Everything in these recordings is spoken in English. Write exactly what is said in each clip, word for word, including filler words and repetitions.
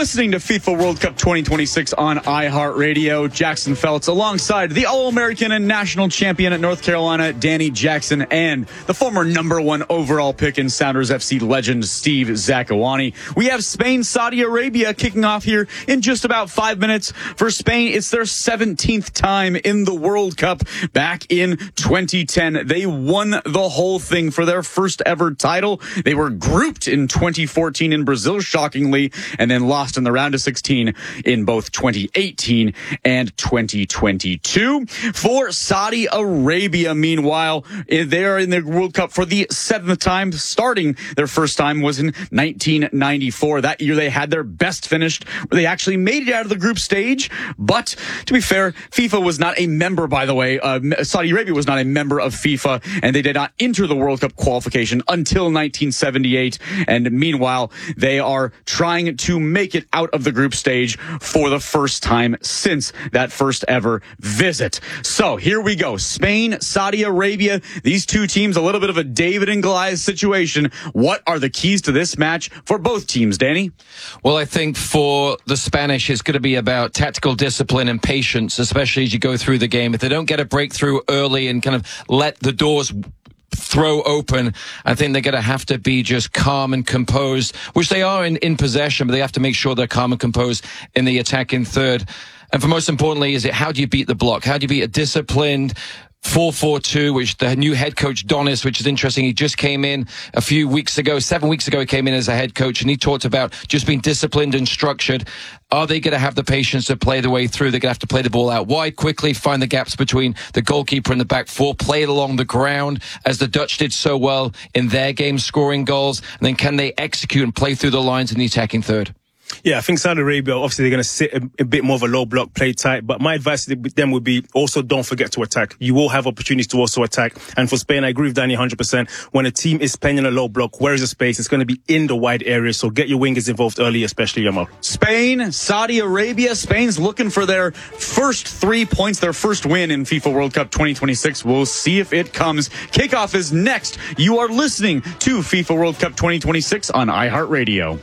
listening to FIFA World Cup twenty twenty-six on iHeartRadio. Jackson Feltz alongside the All-American and national champion at North Carolina, Danny Jackson, and the former number one overall pick in Sounders F C legend, Steve Zakawani. We have Spain, Saudi Arabia kicking off here in just about five minutes. For Spain, it's their seventeenth time in the World Cup back in twenty ten. They won the whole thing for their first ever title. They were grouped in twenty fourteen in Brazil, shockingly, and then lost in the round of sixteen in both twenty eighteen and twenty twenty-two. For Saudi Arabia, meanwhile, they are in the World Cup for the seventh time. Starting their first time was in nineteen ninety-four. That year they had their best finish. They actually made it out of the group stage. But to be fair, FIFA was not a member, by the way. Uh, Saudi Arabia was not a member of FIFA, and they did not enter the World Cup qualification until nineteen seventy-eight. And meanwhile, they are trying to make it out of the group stage for the first time since that first ever visit. So here we go. Spain, Saudi Arabia, these two teams, a little bit of a David and Goliath situation. What are the keys to this match for both teams, Danny? Well, I think for the Spanish, it's going to be about tactical discipline and patience, especially as you go through the game. If they don't get a breakthrough early and kind of let the doors throw open, I think they're going to have to be just calm and composed, which they are in, in possession, but they have to make sure they're calm and composed in the attacking third. And for most importantly, is it how do you beat the block? How do you beat a disciplined four four two, which the new head coach, Donis, which is interesting. He just came in a few weeks ago, seven weeks ago, he came in as a head coach, and he talked about just being disciplined and structured. Are they going to have the patience to play the way through? They're going to have to play the ball out wide quickly, find the gaps between the goalkeeper and the back four, play it along the ground, as the Dutch did so well in their game, scoring goals. And then can they execute and play through the lines in the attacking third? Yeah, I think Saudi Arabia, obviously they're going to sit a, a bit more of a low block, play tight. But my advice to them would be also don't forget to attack. You will have opportunities to also attack. And for Spain, I agree with Danny one hundred percent. When a team is playing in a low block, where is the space? It's going to be in the wide area. So get your wingers involved early, especially Yamal. Spain, Saudi Arabia. Spain's looking for their first three points, their first win in FIFA World Cup twenty twenty-six. We'll see if it comes. Kickoff is next. You are listening to FIFA World Cup twenty twenty-six on iHeartRadio.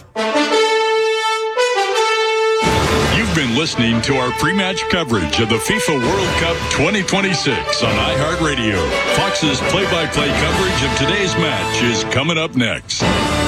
You've been listening to our pre-match coverage of the FIFA World Cup twenty twenty-six on iHeartRadio. Fox's play-by-play coverage of today's match is coming up next.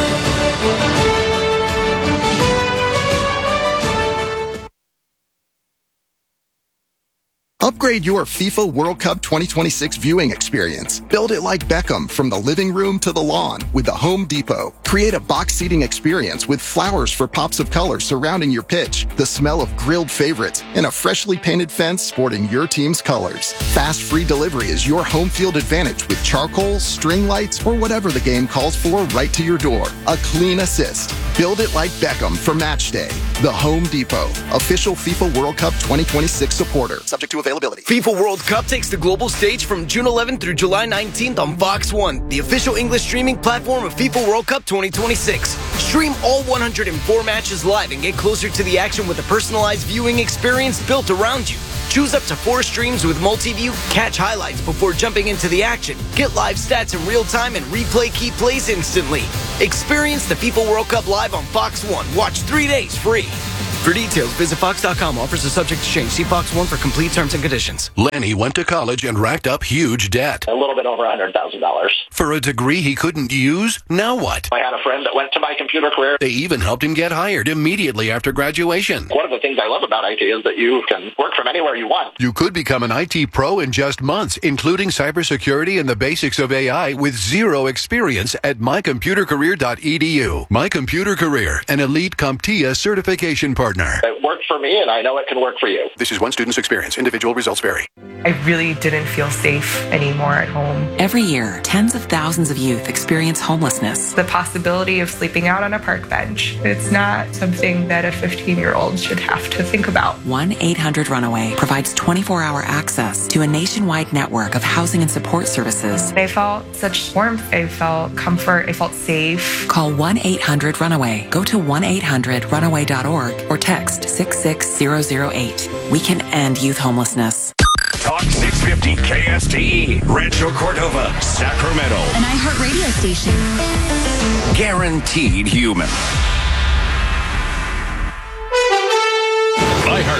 Upgrade your FIFA World Cup twenty twenty-six viewing experience. Build it like Beckham from the living room to the lawn with the Home Depot. Create a box seating experience with flowers for pops of color surrounding your pitch, the smell of grilled favorites, and a freshly painted fence sporting your team's colors. Fast free delivery is your home field advantage with charcoal, string lights, or whatever the game calls for right to your door. A clean assist. Build it like Beckham for match day. The Home Depot, official FIFA World Cup twenty twenty-six supporter. Subject to availability. FIFA World Cup takes the global stage from June eleventh through July nineteenth on Fox one, the official English streaming platform of FIFA World Cup twenty twenty-six. Stream all one hundred four matches live and get closer to the action with a personalized viewing experience built around you. Choose up to four streams with multi-view, catch highlights before jumping into the action, get live stats in real time, and replay key plays instantly. Experience the FIFA World Cup live on Fox one. Watch three days free. For details, visit fox dot com. Offers are subject to change. See Fox one for complete terms and conditions. Lenny went to college and racked up huge debt. A little bit over one hundred thousand dollars. For a degree he couldn't use? Now what? I had a friend that went to my computer career. They even helped him get hired immediately after graduation. One of the things I love about I T is that you can work from anywhere you want. You could become an I T pro in just months, including cybersecurity and the basics of A I with zero experience at my computer career dot e d u. My Computer Career, an elite CompTIA certification partner. It worked for me, and I know it can work for you. This is one student's experience. Individual results vary. I really didn't feel safe anymore at home. Every year, tens of thousands of youth experience homelessness. The possibility of sleeping out on a park bench, it's not something that a fifteen-year-old should have to think about. one eight hundred runaway provides twenty-four hour access to a nationwide network of housing and support services. I felt such warmth. I felt comfort. I felt safe. Call one eight hundred runaway. Go to one eight hundred runaway dot org or text six six zero zero eight. We can end youth homelessness. Talk six fifty K S T E, Rancho Cordova, Sacramento. An iHeartRadio station. Guaranteed human.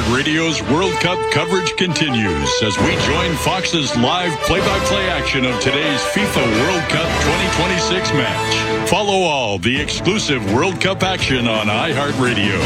iHeart Radio's World Cup coverage continues as we join Fox's live play-by-play action of today's FIFA World Cup twenty twenty-six match. Follow all the exclusive World Cup action on iHeart Radio.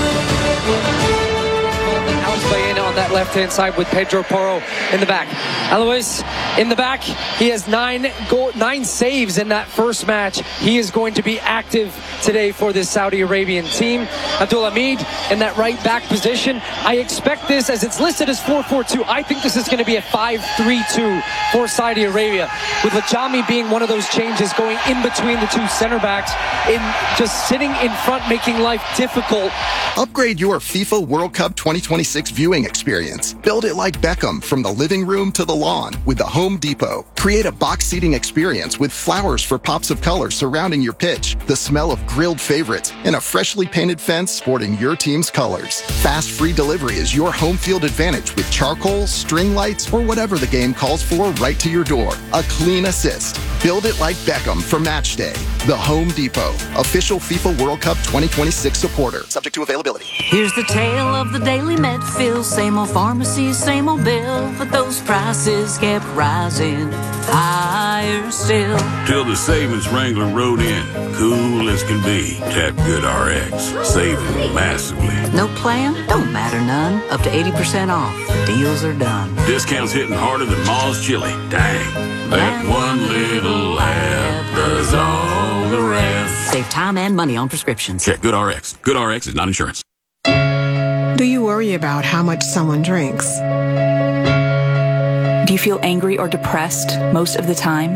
Alois Baena on that left-hand side with Pedro Porro in the back. Alois in the back. He has nine goal, nine saves in that first match. He is going to be active today for this Saudi Arabian team. Abdulhamid in that right back position. I expect this, as it's listed as four four two, I think this is going to be a five three two for Saudi Arabia, with Lajami being one of those changes going in between the two center backs, in just sitting in front, making life difficult. Upgrade your FIFA World Cup twenty twenty-six viewing experience. Build it like Beckham from the living room to the lawn with the Home Depot. Create a box seating experience with flowers for pops of color surrounding your pitch, the smell of grilled favorites, and a freshly painted fence sporting your team's colors. Fast free delivery is your home field advantage with charcoal, string lights, or whatever the game calls for right to your door. A clean assist. Build it like Beckham for match day. The Home Depot, official FIFA World Cup twenty twenty-six supporter. Subject to availability. Here's the tale of the daily Medfill. Same old pharmacy, same old bill, but those prices kept rising higher still. Till the savings wrangler rode in, cool as can be. Tap Good R X, saving massively. No plan? Don't matter none. Up to eighty percent off. Deals are done. Discounts hitting harder than Ma's chili. Dang. That one little app does all the rest. Save time and money on prescriptions. Check Good R X. Good R X is not insurance. Do you worry about how much someone drinks? Do you feel angry or depressed most of the time?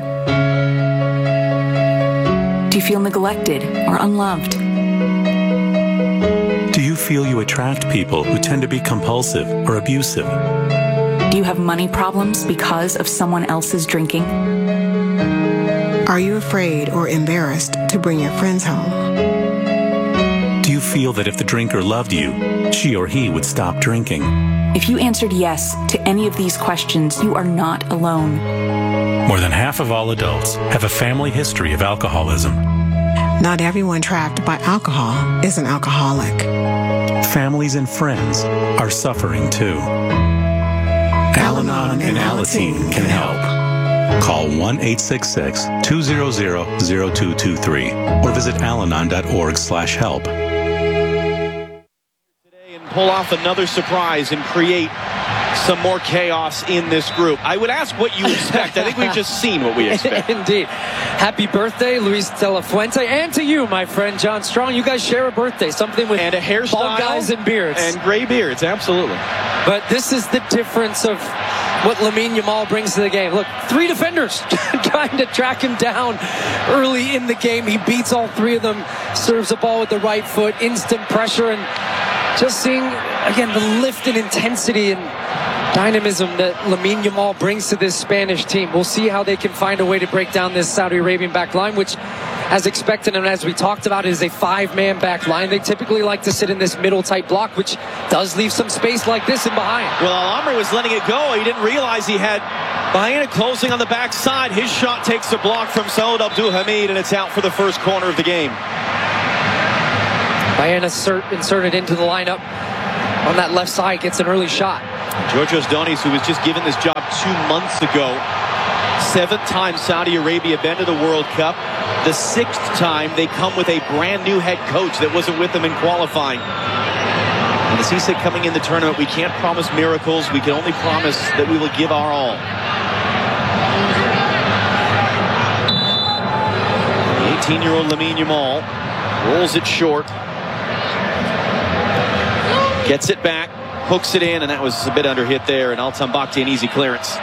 Do you feel neglected or unloved? Do you feel you attract people who tend to be compulsive or abusive? Do you have money problems because of someone else's drinking? Are you afraid or embarrassed to bring your friends home? Do you feel that if the drinker loved you, she or he would stop drinking? If you answered yes to any of these questions, you are not alone. More than half of all adults have a family history of alcoholism. Not everyone trapped by alcohol is an alcoholic. Families and friends are suffering too. Al-Anon and Alateen can help. Call one eight six six, two zero zero, zero two two three or visit alanon dot org slash help. Pull off another surprise and create some more chaos in this group. I would ask what you expect. I think we've just seen what we expect. Indeed. Happy birthday, Luis de la Fuente, and to you, my friend John Strong. You guys share a birthday, something with and a hairstyle, bald guys and beards. And gray beards, absolutely. But this is the difference of what Lamine Yamal brings to the game. Look, three defenders trying to track him down early in the game. He beats all three of them, serves the ball with the right foot, instant pressure, and just seeing, again, the lift and intensity and dynamism that Lamine Yamal brings to this Spanish team. We'll see how they can find a way to break down this Saudi Arabian back line, which, as expected and as we talked about, is a five-man back line. They typically like to sit in this middle-type block, which does leave some space like this in behind. Well, Al-Amr was letting it go. He didn't realize he had Baena closing on the backside. His shot takes a block from Saud Abdulhamid, and it's out for the first corner of the game. Baena inserted into the lineup on that left side, gets an early shot. Georgios Donis, who was just given this job two months ago, seventh time Saudi Arabia been to the World Cup, the sixth time they come with a brand new head coach that wasn't with them in qualifying. And as he said coming in the tournament, we can't promise miracles, we can only promise that we will give our all. The eighteen-year-old Lamine Yamal rolls it short. Gets it back, hooks it in, and that was a bit under hit there, and Altan Bakhti an easy clearance.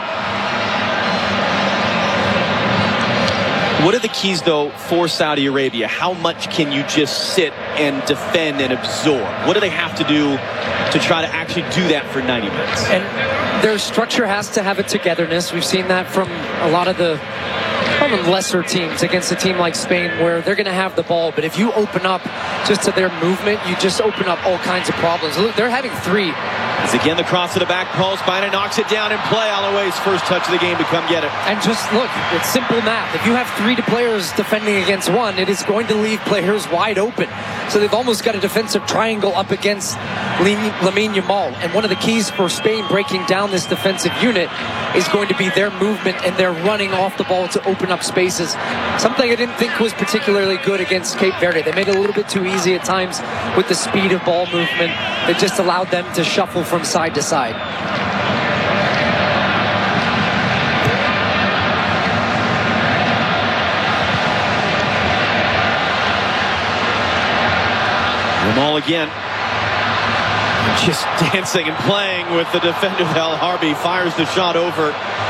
What are the keys, though, for Saudi Arabia? How much can you just sit and defend and absorb? What do they have to do to try to actually do that for ninety minutes? And their structure has to have a togetherness. We've seen that from a lot of the lesser teams against a team like Spain, where they're going to have the ball, but if you open up just to their movement, you just open up all kinds of problems. Look, they're having three. It's again the cross to the back post. Baena knocks it down in play. Alaway's first touch of the game to come get it. And just look, it's simple math. If you have three players defending against one, it is going to leave players wide open. So they've almost got a defensive triangle up against Lamine Yamal. And one of the keys for Spain breaking down this defensive unit is going to be their movement and their running off the ball to open up spaces. Something I didn't think was particularly good against Cape Verde. They made it a little bit too easy at times with the speed of ball movement. It just allowed them to shuffle from side to side. Yamal again. Just dancing and playing with the defender. El Harbi fires the shot over.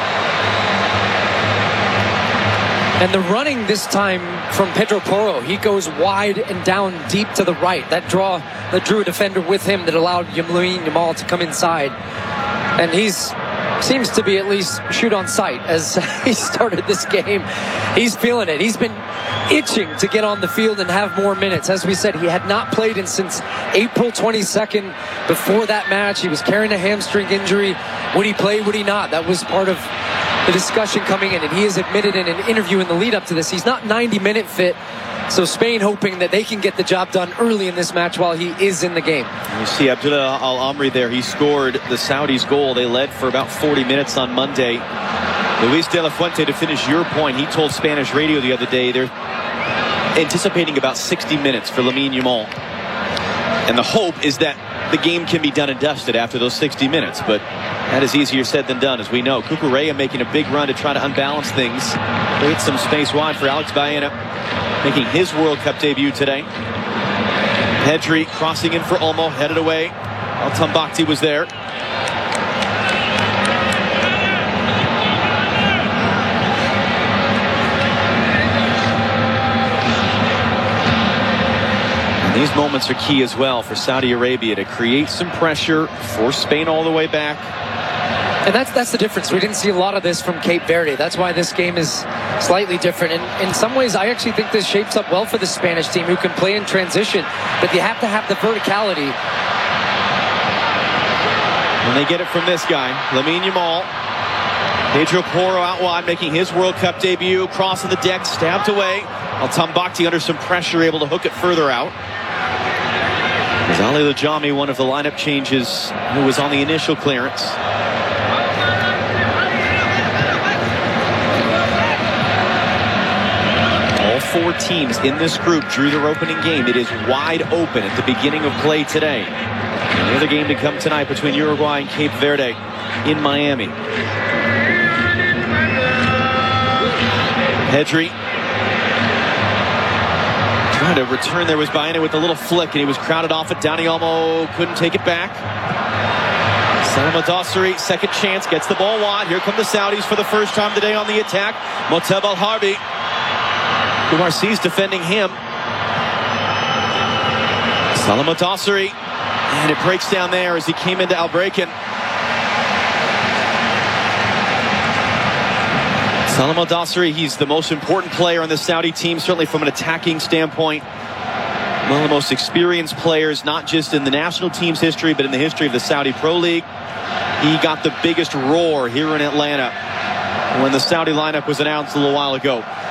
And the running this time from Pedro Porro, he goes wide and down deep to the right. That draw that drew a defender with him that allowed Lamine Yamal to come inside. And he's seems to be at least shoot on sight as he started this game. He's feeling it. He's been itching to get on the field and have more minutes. As we said, he had not played in since April twenty-second. Before that match, he was carrying a hamstring injury. Would he play? Would he not? That was part of the discussion coming in, and he has admitted in an interview in the lead up to this he's not ninety minute fit. So Spain hoping that they can get the job done early in this match while he is in the game. You see Abdullah Al Amri there. He scored the Saudis' goal. They led for about forty minutes on Monday. Luis de la Fuente, to finish your point, he told Spanish radio the other day they're anticipating about sixty minutes for Lamine Yamal. And the hope is that the game can be done and dusted after those sixty minutes. But that is easier said than done, as we know. Cucurella making a big run to try to unbalance things. Create some space wide for Alex Baena, making his World Cup debut today. Pedri crossing in for Olmo, headed away. El Tambakti was there. And these moments are key as well for Saudi Arabia to create some pressure, force Spain all the way back. And that's that's the difference. We didn't see a lot of this from Cape Verde. That's why this game is slightly different. And in some ways, I actually think this shapes up well for the Spanish team, who can play in transition. But you have to have the verticality. And they get it from this guy, Lamine Yamal. Pedro Porro out wide, making his World Cup debut. Crossing the deck, stabbed away. El Tambakti under some pressure, able to hook it further out. Ali Lajami, one of the lineup changes, who was on the initial clearance. All four teams in this group drew their opening game. It is wide open at the beginning of play today. The other game to come tonight between Uruguay and Cape Verde in Miami. Pedri trying to return. There was Baena with a little flick, and he was crowded off it. Dani Olmo couldn't take it back. Salama Dosseri, second chance, gets the ball wide. Here come the Saudis for the first time today on the attack. Moteb El Harbi. Marcy's defending him. Salama Dosseri. And it breaks down there as he came into Albrechen. Salama Dosseri, he's the most important player on the Saudi team, certainly from an attacking standpoint. One of the most experienced players, not just in the national team's history, but in the history of the Saudi Pro League. He got the biggest roar here in Atlanta when the Saudi lineup was announced a little while ago.